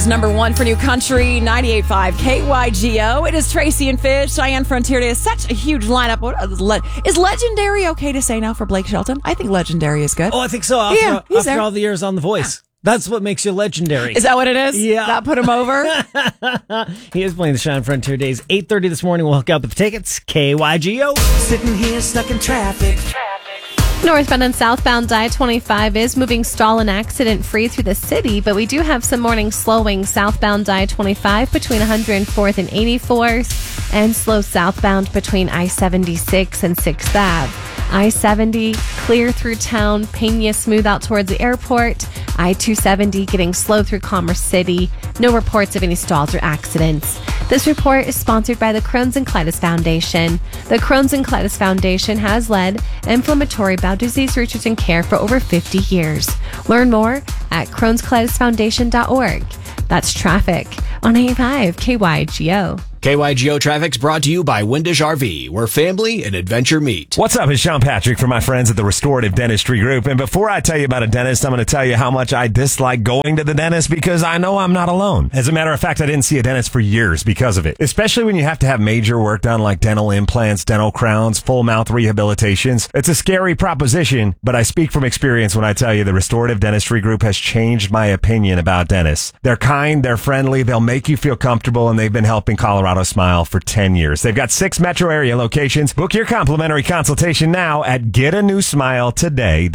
Number one for New Country, 98.5 KYGO. It is Tracy and Fish. Cheyenne Frontier Day is such a huge lineup. Is legendary okay to say now for Blake Shelton? I think legendary is good. Oh, I think so. After all the years on The Voice. That's what makes you legendary. Is that what it is? Yeah. That put him over? He is playing the Cheyenne Frontier Days. 8:30 this morning. We'll hook up with the tickets. KYGO. Sitting here stuck in traffic. Northbound and southbound I-25 is moving stall and accident-free through the city, but we do have some morning slowing southbound I-25 between 104th and 84th, and slow southbound between I-76 and 6th Ave. I-70 clear through town, Pena smooth out towards the airport. I-270 getting slow through Commerce City. No reports of any stalls or accidents. This report is sponsored by the Crohn's and Colitis Foundation. The Crohn's and Colitis Foundation has led inflammatory bowel disease research and care for over 50 years. Learn more at crohnscolitisfoundation.org. That's traffic on 85 KYGO. KYGO Traffic's brought to you by Windish RV, where family and adventure meet. What's up? It's Sean Patrick from my friends at the Restorative Dentistry Group. And before I tell you about a dentist, I'm going to tell you how much I dislike going to the dentist because I know I'm not alone. As a matter of fact, I didn't see a dentist for years because of it, especially when you have to have major work done like dental implants, dental crowns, full mouth rehabilitations. It's a scary proposition, but I speak from experience when I tell you the Restorative Dentistry Group has changed my opinion about dentists. They're kind, they're friendly, they'll make you feel comfortable, and they've been helping Colorado Smile for 10 years. They've got 6 metro area locations. Book your complimentary consultation now at getanewsmiletoday.com.